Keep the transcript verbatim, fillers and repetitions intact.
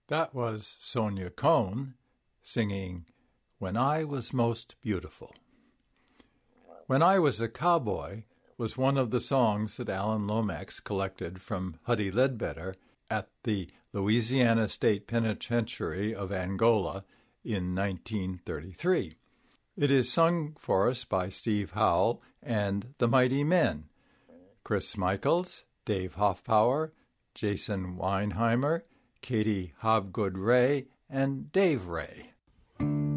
That was Sonia Cohn singing When I Was Most Beautiful. When I Was a Cowboy was one of the songs that Alan Lomax collected from Huddie Ledbetter at the Louisiana State Penitentiary of Angola in nineteen thirty-three. It is sung for us by Steve Howell and the Mighty Men, Chris Michaels, Dave Hoffpower, Jason Weinheimer, Katie Hobgood Ray, and Dave Ray.